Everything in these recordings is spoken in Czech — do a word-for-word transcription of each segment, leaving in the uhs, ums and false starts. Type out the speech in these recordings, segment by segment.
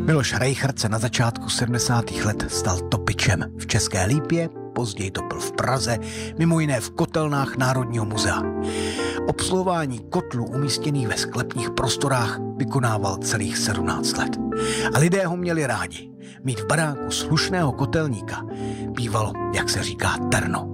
Miloš Rejchrt se na začátku sedmdesátých let stal topičem v České Lípě, později to byl v Praze, mimo jiné v kotelnách Národního muzea. Obsluhování kotlů umístěných ve sklepních prostorách vykonával celých sedmnáct let. A lidé ho měli rádi. Mít v baráku slušného kotelníka bývalo, jak se říká, terno.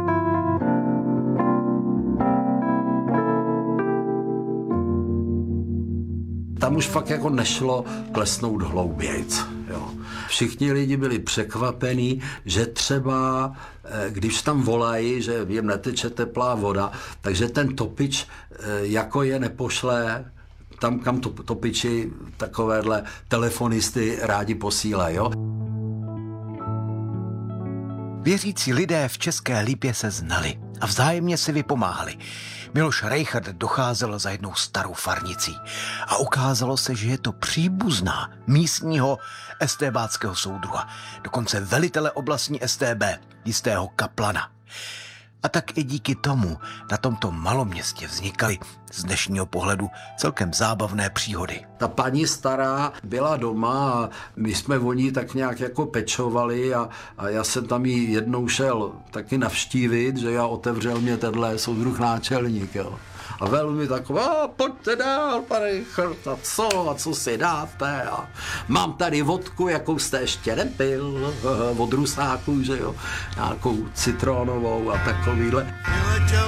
Tam už fakt jako nešlo klesnout hloubějc. Jo. Všichni lidi byli překvapení, že třeba, když tam volají, že jim neteče teplá voda, takže ten topič jako je nepošle tam, kam to, topiči takovéhle telefonisty rádi posílají. Jo. Věřící lidé v České Lípě se znali a vzájemně si vypomáhali. Miloš Rejchrt docházel za jednou starou farnicí a ukázalo se, že je to příbuzná místního estébáckého soudruha, dokonce velitele oblastní es té bé, jistého Kaplana. A tak i díky tomu na tomto maloměstě vznikaly z dnešního pohledu celkem zábavné příhody. Ta paní stará byla doma a my jsme o ní tak nějak jako pečovali a, a já jsem tam jí jednou šel taky navštívit, že já otevřel mě tenhle soudruh náčelník, jo. A velmi taková, a pojďte dál, pane Rejchrt, a co, a co si dáte, a mám tady vodku, jakou jste ještě nepil, od Rusáků, že jo, nějakou citronovou a takovýhle.